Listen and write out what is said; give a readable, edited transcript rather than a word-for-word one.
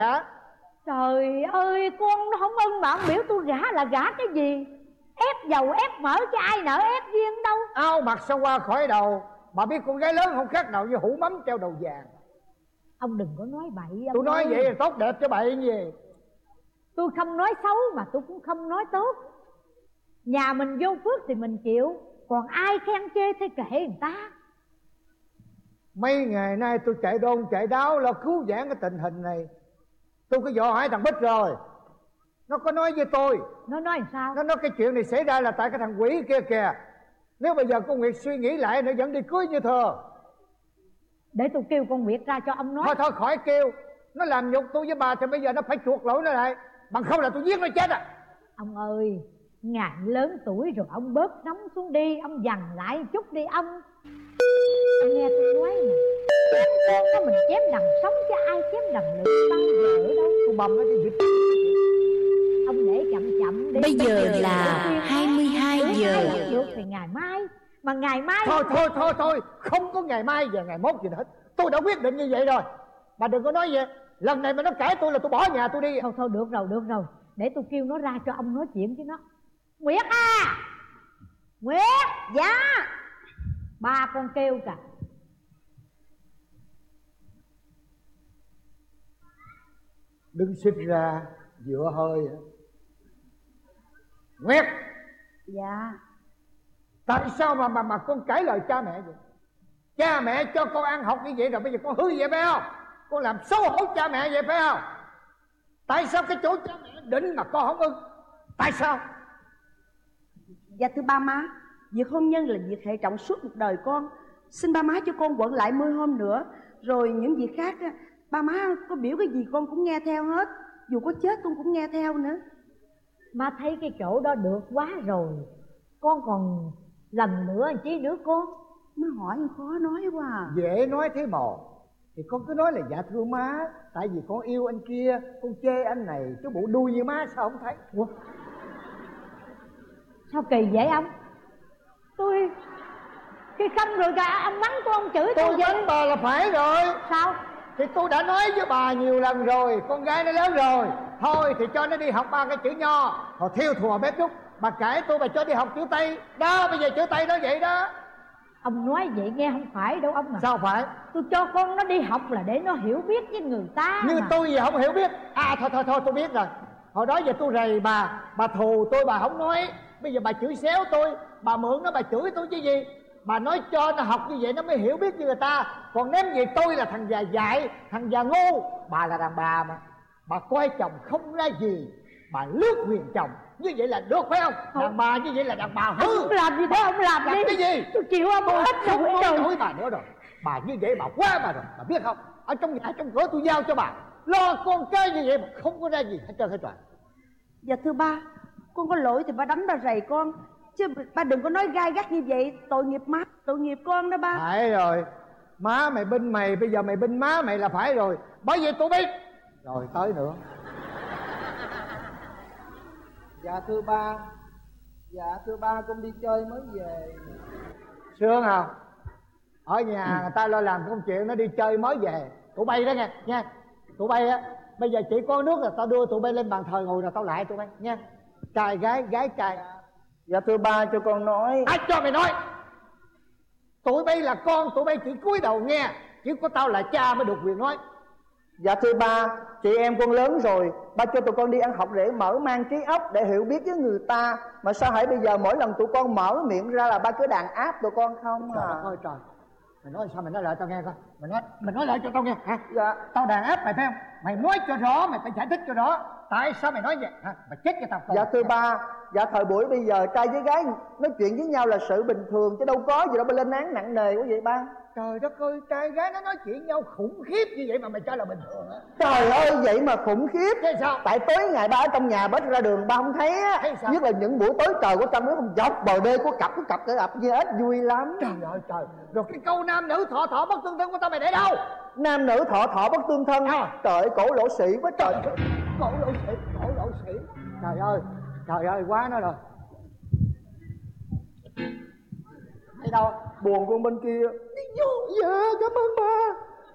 Gả. Trời ơi, con nó không ưng mà ông biểu tôi gả là gả cái gì? Ép dầu ép mỡ chứ ai nỡ ép duyên đâu. Áo mặc sao qua khỏi đầu. Bà biết con gái lớn không khác nào như hũ mắm treo đầu vàng. Ông đừng có nói bậy. Tôi nói vậy là tốt đẹp cho bậy gì. Tôi không nói xấu mà tôi cũng không nói tốt. Nhà mình vô phước thì mình chịu, còn ai khen chê thì kệ người ta. Mấy ngày nay tôi chạy đôn chạy đáo lo cứu vãn cái tình hình này. Tôi có dò hỏi thằng Bích rồi. Nó có nói với tôi. Nó nói làm sao? Nó nói cái chuyện này xảy ra là tại cái thằng quỷ kia kìa. Nếu bây giờ con Nguyệt suy nghĩ lại nó vẫn đi cưới như thường. Để tôi kêu con Nguyệt ra cho ông nói. Thôi khỏi kêu. Nó làm nhục tôi với bà thì bây giờ nó phải chuộc lỗi nó lại. Bằng không là tôi giết nó chết à. Ông ơi, ngài lớn tuổi rồi, ông bớt nóng xuống đi. Ông dằn lại một chút đi ông. Ông nghe tôi nói nè, chém con đó mình chém đằng sống chứ ai chém đằng lưỡi băng vợ đâu. Tôi bầm nó đi dịch. Ông để chậm đi. Bây giờ là 22 giờ. Được thì ngày mai. Mà ngày mai Thôi không có ngày mai và ngày mốt gì hết. Tôi đã quyết định như vậy rồi. Bà đừng có nói vậy. Lần này mà nó cãi tôi là tôi bỏ nhà tôi đi. Thôi được rồi. Để tôi kêu nó ra cho ông nói chuyện với nó. Nguyệt à! Nguyệt! Dạ. Ba con kêu kìa. Đừng xích ra dựa hơi. Nguyệt! Dạ. Tại sao mà con cãi lời cha mẹ vậy? Cha mẹ cho con ăn học như vậy rồi bây giờ con hư vậy phải không? Con làm xấu hổ cha mẹ vậy phải không? Tại sao cái chỗ cha mẹ định mà con không ưng? Tại sao? Dạ thưa ba má, việc hôn nhân là việc hệ trọng suốt một đời con. Xin ba má cho con quận lại 10 hôm nữa. Rồi những việc khác ba má có biểu cái gì con cũng nghe theo hết. Dù có chết con cũng nghe theo nữa. Má thấy cái chỗ đó được quá rồi. Con còn lần nữa chi nữa con? Má hỏi khó nói quá à. Dễ nói thế mồ. Thì con cứ nói là dạ thưa má. Tại vì con yêu anh kia. Con chê anh này. Chứ bộ đuôi như má sao không thấy? Ủa? Sao kỳ vậy ông? Tôi khi không rồi cả ông mắng tôi, ông chửi tôi vậy? Tôi mắng bà là phải rồi. Sao? Thì tôi đã nói với bà nhiều lần rồi. Con gái nó lớn rồi. Thôi thì cho nó đi học 3 cái chữ nho. Rồi thiêu thùa bếp núc. Bà cãi tôi bà cho đi học chữ Tây. Đó bây giờ chữ Tây nó vậy đó. Ông nói vậy nghe không phải đâu ông à. Sao phải? Tôi cho con nó đi học là để nó hiểu biết với người ta. Như mà tôi giờ không hiểu biết. À thôi tôi biết rồi. Hồi đó giờ tôi rầy bà thù tôi bà không nói. Bây giờ bà chửi xéo tôi. Bà mượn nó bà chửi tôi chứ gì. Bà nói cho nó học như vậy nó mới hiểu biết như người ta. Còn nếu gì tôi là thằng già dại, thằng già ngu. Bà là đàn bà mà. Bà coi chồng không ra gì. Bà lướt quyền chồng. Như vậy là được phải không? Đàn bà như vậy là đàn bà hư. Ông làm gì thế ông làm đi. Cái gì? Tôi chịu ông hết Không rồi. nói nổi bà nữa rồi. Bà như vậy bà quá bà rồi. Bà biết không? Ở trong nhà trong cửa tôi giao cho bà. Lo con cái như vậy mà không có ra gì hết trơn hết trọi. Dạ thưa ba, con có lỗi thì ba đánh ba rầy con. Chứ ba đừng có nói gai gắt như vậy. Tội nghiệp má, tội nghiệp con đó ba. Phải rồi. Má mày binh mày. Bây giờ mày binh má mày là phải rồi. Bởi vì tôi biết. Rồi tới nữa. Dạ thưa ba con đi chơi mới về. Sướng không? Ở nhà người ta lo làm công chuyện. Nó đi chơi mới về. Tụi bay đó nha. Tụi bay á. Bây giờ chỉ có nước là tao đưa tụi bay lên bàn thờ ngồi rồi tao lại tụi bay nha. Trai gái, gái trai. Dạ thưa ba cho con nói. Ai cho mày nói? Tụi bay là con. Tụi bay chỉ cúi đầu nghe. Chỉ có tao là cha mới được quyền nói. Dạ thưa ba, chị em con lớn rồi. Ba cho tụi con đi ăn học để mở mang trí óc, để hiểu biết với người ta. Mà sao hãy bây giờ mỗi lần tụi con mở miệng ra là ba cứ đàn áp tụi con không à? Trời ơi trời. Mày nói sao mày nói lại tao nghe coi. Mày nói lại cho tao nghe hả? Dạ. Tao đàn áp mày phải không? Mày nói cho rõ. Mày phải giải thích cho rõ. Tại sao mày nói vậy hả? Mày chết cho tao. Dạ thưa ba, dạ thời buổi bây giờ trai với gái nói chuyện với nhau là sự bình thường, chứ đâu có gì đâu mà lên án nặng nề quá vậy ba. Trời đất ơi, trai gái nó nói chuyện nhau khủng khiếp như vậy mà mày cho là bình thường hả? Trời ơi, vậy mà khủng khiếp. Thế sao? Tại tối ngày ba ở trong nhà bớt ra đường ba không thấy á. Thấy sao? Nhất là những buổi tối trời của trong đó không dọc bờ đê có cặp cái ập như ếch vui lắm. Trời ơi trời. Rồi cái câu nam nữ thọ thọ bất tương thân của tao mày để đâu? Nam nữ thọ thọ bất tương thân. Trời ơi, cổ lỗ sĩ quá trời. Cổ lỗ sĩ. Trời ơi quá nó rồi. Đi đâu? Buồn con bên kia. Đi vô. Dạ cảm ơn ba.